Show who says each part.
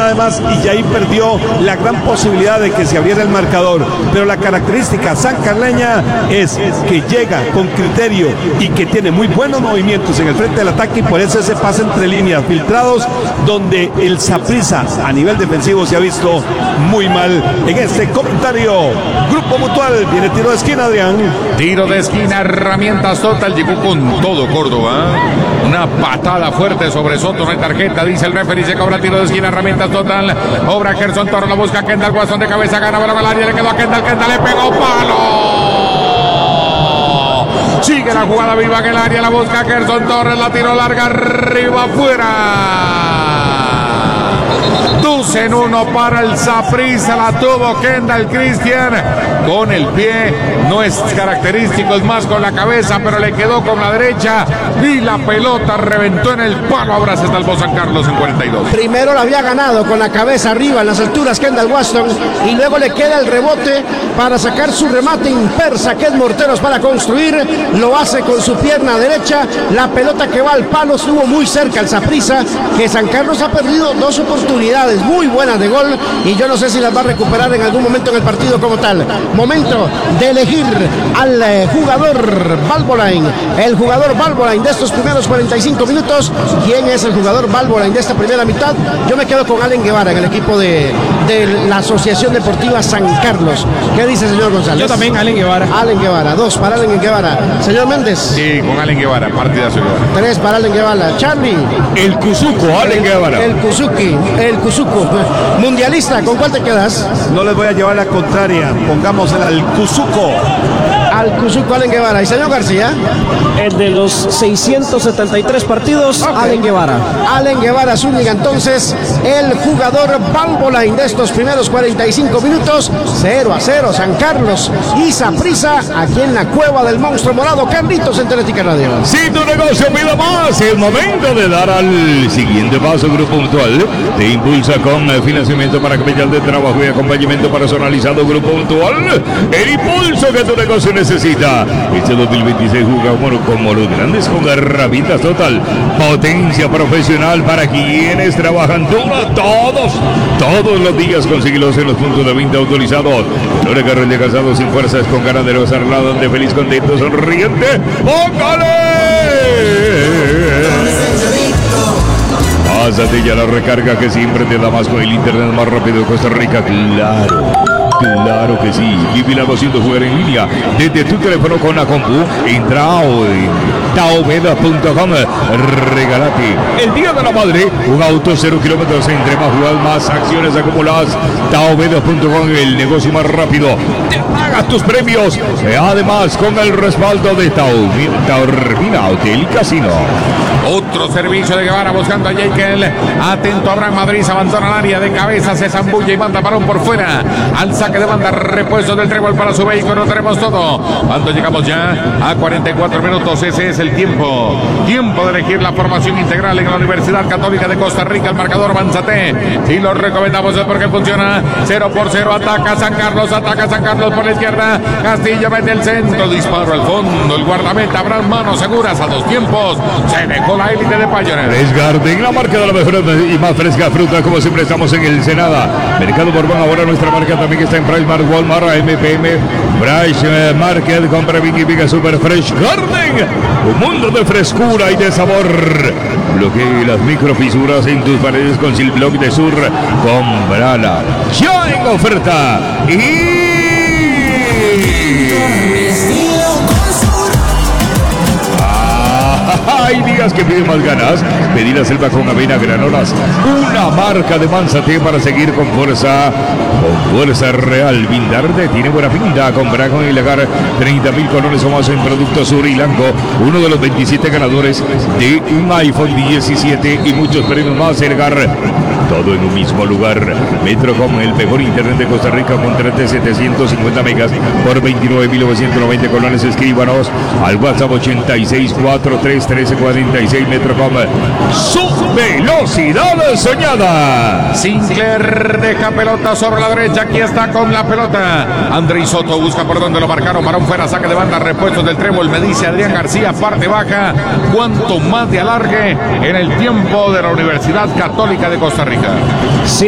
Speaker 1: nada más y ya ahí perdió la gran posibilidad de que se abriera el marcador. Pero la característica sancarleña es que llega con criterio y que tiene muy buenos movimientos en el frente del ataque, y por eso ese pase entre líneas filtrados, donde el Saprissa a nivel defensivo se ha visto muy mal en este comentario. Grupo Mutual, viene tiro de esquina, Adrián.
Speaker 2: Tiro de esquina, Herramientas Total, llegó con todo Córdoba. Una patada fuerte sobre Soto, no hay tarjeta, dice el referee, se cobra tiro de esquina, Herramientas Total. Obra Gerson Toro, lo busca Kendall Guasón de cabeza, gana balón al área, le quedó a Kendall, le pegó palo. Sigue la jugada viva en el área, la busca Gerson Torres, la tiró larga, arriba, afuera. 2 en 1 para el Saprissa, la tuvo Kendall Cristian con el pie, no es característico, es más con la cabeza, pero le quedó con la derecha y la pelota reventó en el palo. Ahora se salvó San Carlos en 42.
Speaker 3: Primero la había ganado con la cabeza arriba en las alturas Kendall Waston, y luego le queda el rebote para sacar su remate impersa, que es Morteros para construir, lo hace con su pierna derecha, la pelota que va al palo estuvo muy cerca el Saprissa, que San Carlos ha perdido 2 oportunidades muy buenas de gol, y yo no sé si las va a recuperar en algún momento en el partido como tal. Momento de elegir al jugador Valvoline, el jugador Valvoline de estos primeros 45 minutos. ¿Quién es el jugador Valvoline de esta primera mitad? Yo me quedo con Allen Guevara en el equipo de la Asociación Deportiva San Carlos. ¿Qué dice, señor González?
Speaker 4: Yo también, Allen Guevara.
Speaker 3: Allen Guevara, 2 para Allen Guevara. Señor Méndez.
Speaker 2: Sí, con Allen Guevara, partidazo Guevara.
Speaker 3: 3 para Allen Guevara. Charlie.
Speaker 5: El Cuzuco, Allen Guevara.
Speaker 3: El Cuzuco. Mundialista, ¿con cuál te quedas?
Speaker 1: No les voy a llevar la contraria, pongámosela al Cuzuco.
Speaker 3: Al Cuzuco, Allen Guevara. ¿Y señor García?
Speaker 4: El de los 673 partidos, okay. Allen Guevara.
Speaker 3: Allen Guevara Zúñiga, entonces, el jugador Valvoline de estos primeros 45 minutos. 0-0, San Carlos y Saprissa, aquí en la Cueva del Monstruo Morado. Carlitos en Teletica Radio.
Speaker 5: Si tu negocio pide más, es momento de dar al siguiente paso. Grupo Mutual te impulsa con financiamiento para capital de trabajo y acompañamiento personalizado. Grupo Mutual, el impulso que tu negocio necesita. Este 2026 juega como los grandes con Herramientas Total. Potencia profesional para quienes trabajan todos los días. Consíguelos en los puntos de venta autorizados. Lore Carril de Casados sin fuerzas, con ganas de gozar, de feliz, contento, sonriente. ¡Póngale! Pásate ya la recarga que siempre te da más con el internet más rápido de Costa Rica. Claro que sí. Vive la emoción de jugar en línea desde tu teléfono con la compu. Entra hoy taobeda.com. Regálate el día de la madre un auto 0 kilómetros, entre más jugadas, más acciones acumuladas. taobeda.com, el negocio más rápido. Te pagas tus premios. Además, con el respaldo de Taormina Hotel y Casino.
Speaker 2: Otro servicio de Guevara buscando a Jekyll. Atento a Abraham Madrid, abandona el área de cabeza, se zambulla y manda balón por fuera. Al saque de banda, repuesto del trébol para su vehículo. Tenemos todo. Cuando llegamos ya a 44 minutos, ese es el tiempo. Tiempo de elegir la formación integral en la Universidad Católica de Costa Rica. El marcador Manzate. Si lo recomendamos es porque funciona. 0-0. Ataca San Carlos por la izquierda. Castillo mete el centro. Disparo al fondo. El guardameta Abraham, manos seguras a 2 tiempos. Se dejó la élite de Pioneer.
Speaker 5: Fresh Garden, la marca de la mejor y más fresca fruta, como siempre estamos en el Senada. Mercado Borbón, ahora nuestra marca también está en Pricemart, Walmart, MPM, Price Market. Compra Vicky Pica Super Fresh Garden. Un mundo de frescura y de sabor. Bloquee las microfisuras en tus paredes con Silblock de Sur. Comprala ya en oferta. Hay días que piden más ganas. Pedí la selva con avena granolas, una marca de Manzate para seguir con fuerza real. Vindarte tiene buena pinta. Compra con el Lagar 30,000 colones o más en Productos Sur y Lanco. Uno de los 27 ganadores de un iPhone 17 y muchos premios más. El Lagar, todo en un mismo lugar. Metrocom, el mejor internet de Costa Rica, con 750 megas por 29,990 colones. Escríbanos al WhatsApp 86431346. Metrocom, su velocidad soñada.
Speaker 2: Sinclair deja pelota sobre la derecha. Aquí está con la pelota. Andrés Soto busca por donde lo marcaron. Varón fuera, saque de banda, repuestos del trébol. Me dice Adrián García, parte baja. Cuanto más de alargue en el tiempo de la Universidad Católica de Costa Rica.
Speaker 4: Sí.